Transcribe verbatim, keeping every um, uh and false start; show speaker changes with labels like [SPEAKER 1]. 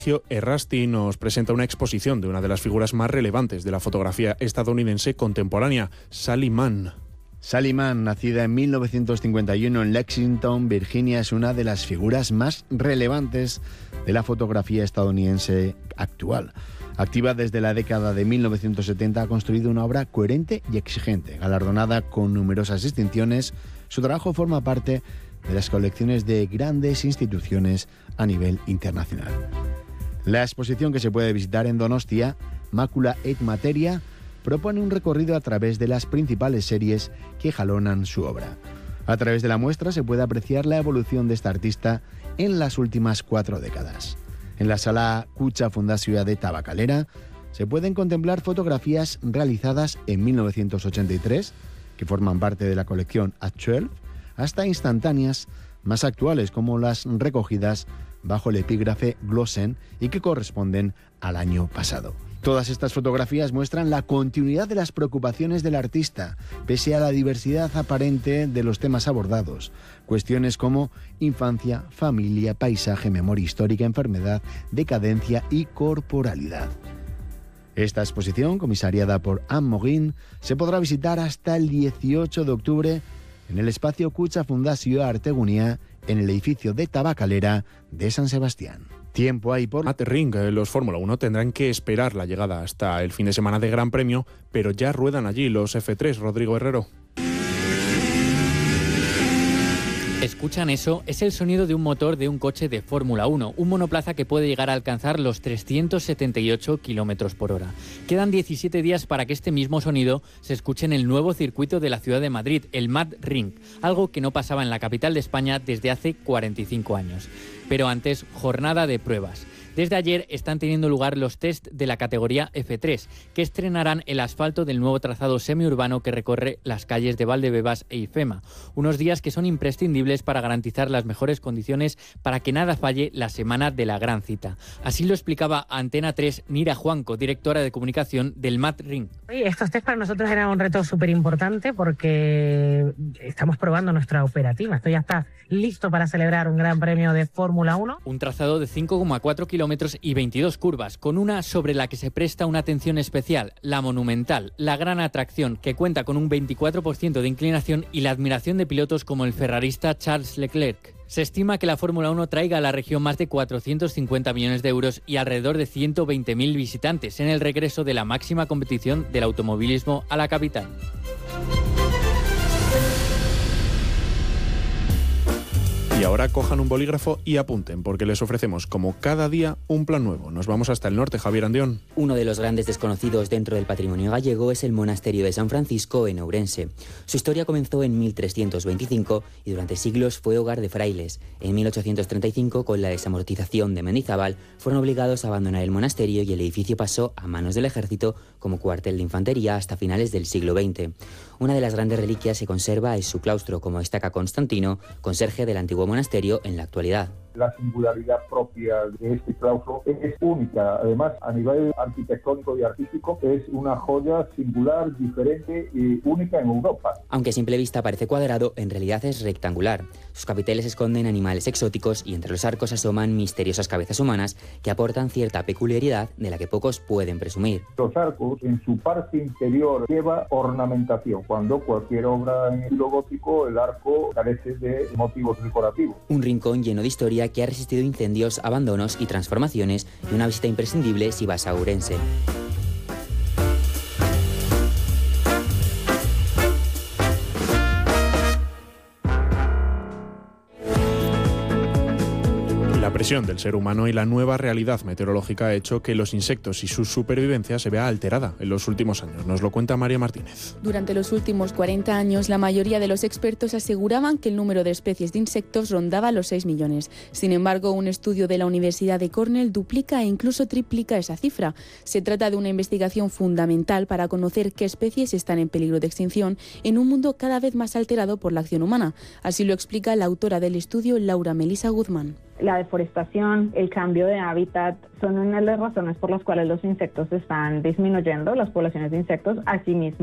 [SPEAKER 1] Errasti nos presenta una exposición de una de las figuras más relevantes de la fotografía estadounidense contemporánea, Sally Mann.
[SPEAKER 2] Sally Mann, nacida en mil novecientos cincuenta y uno en Lexington, Virginia, es una de las figuras más relevantes de la fotografía estadounidense actual. Activa desde la década de mil novecientos setenta, ha construido una obra coherente y exigente. Galardonada con numerosas distinciones, su trabajo forma parte de las colecciones de grandes instituciones a nivel internacional. La exposición, que se puede visitar en Donostia, Macula et Materia, propone un recorrido a través de las principales series que jalonan su obra. A través de la muestra se puede apreciar la evolución de esta artista en las últimas cuatro décadas. En la sala Kutxa Fundazioa de Tabakalera se pueden contemplar fotografías realizadas en mil novecientos ochenta y tres, que forman parte de la colección A doce, hasta instantáneas más actuales, como las recogidas bajo el epígrafe Glossen y que corresponden al año pasado. Todas estas fotografías muestran la continuidad de las preocupaciones del artista, pese a la diversidad aparente de los temas abordados. Cuestiones como infancia, familia, paisaje, memoria histórica, enfermedad, decadencia y corporalidad. Esta exposición, comisariada por Anne Morin, se podrá visitar hasta el dieciocho de octubre en el espacio Kutxa Fundazioa Artegunea, en el edificio de Tabakalera de San Sebastián. Tiempo hay por...
[SPEAKER 1] At Ring, los Fórmula uno tendrán que esperar la llegada hasta el fin de semana de Gran Premio, pero ya ruedan allí los F tres, Rodrigo Herrero.
[SPEAKER 3] ¿Escuchan eso? Es el sonido de un motor de un coche de Fórmula uno, un monoplaza que puede llegar a alcanzar los trescientos setenta y ocho kilómetros por hora. Quedan diecisiete días para que este mismo sonido se escuche en el nuevo circuito de la ciudad de Madrid, el Mad Ring, algo que no pasaba en la capital de España desde hace cuarenta y cinco años. Pero antes, jornada de pruebas. Desde ayer están teniendo lugar los test de la categoría F tres, que estrenarán el asfalto del nuevo trazado semiurbano que recorre las calles de Valdebebas e Ifema. Unos días que son imprescindibles para garantizar las mejores condiciones para que nada falle la semana de la gran cita. Así lo explicaba a Antena tres Nira Juanco, directora de comunicación del Mad Ring.
[SPEAKER 4] Estos test para nosotros eran un reto súper importante porque estamos probando nuestra operativa. Esto ya está listo para celebrar un gran premio de Fórmula uno.
[SPEAKER 3] Un trazado de cinco coma cuatro kilómetros y veintidós curvas, con una sobre la que se presta una atención especial, la Monumental, la gran atracción, que cuenta con un veinticuatro por ciento de inclinación y la admiración de pilotos como el ferrarista Charles Leclerc. Se estima que la Fórmula uno traiga a la región más de cuatrocientos cincuenta millones de euros y alrededor de ciento veinte mil visitantes en el regreso de la máxima competición del automovilismo a la capital.
[SPEAKER 1] Y ahora cojan un bolígrafo y apunten, porque les ofrecemos, como cada día, un plan nuevo. Nos vamos hasta el norte, Javier Andión.
[SPEAKER 5] Uno de los grandes desconocidos dentro del patrimonio gallego es el monasterio de San Francisco en Ourense. Su historia comenzó en mil trescientos veinticinco y durante siglos fue hogar de frailes. En mil ochocientos treinta y cinco, con la desamortización de Mendizábal, fueron obligados a abandonar el monasterio y el edificio pasó a manos del ejército como cuartel de infantería hasta finales del siglo veinte. Una de las grandes reliquias que conserva es su claustro, como destaca Constantino, conserje del antiguo monasterio en la actualidad.
[SPEAKER 6] La singularidad propia de este claustro es única. Además, a nivel arquitectónico y artístico, es una joya singular, diferente y única en Europa.
[SPEAKER 5] Aunque a simple vista parece cuadrado, en realidad es rectangular. Sus capiteles esconden animales exóticos y entre los arcos asoman misteriosas cabezas humanas que aportan cierta peculiaridad de la que pocos pueden presumir.
[SPEAKER 6] Los arcos, en su parte interior, lleva ornamentación, cuando cualquier obra en estilo gótico, el arco carece de motivos decorativos.
[SPEAKER 5] Un rincón lleno de historia que ha resistido incendios, abandonos y transformaciones, y una visita imprescindible si vas a Ourense.
[SPEAKER 1] La presión del ser humano y la nueva realidad meteorológica ha hecho que los insectos y su supervivencia se vea alterada en los últimos años. Nos lo cuenta María Martínez.
[SPEAKER 7] Durante los últimos cuarenta años, la mayoría de los expertos aseguraban que el número de especies de insectos rondaba los seis millones. Sin embargo, un estudio de la Universidad de Cornell duplica e incluso triplica esa cifra. Se trata de una investigación fundamental para conocer qué especies están en peligro de extinción en un mundo cada vez más alterado por la acción humana. Así lo explica la autora del estudio, Laura Melisa Guzmán.
[SPEAKER 8] La deforestación, el cambio de hábitat son una de las razones por las cuales los insectos están disminuyendo, las poblaciones de insectos. Asimismo,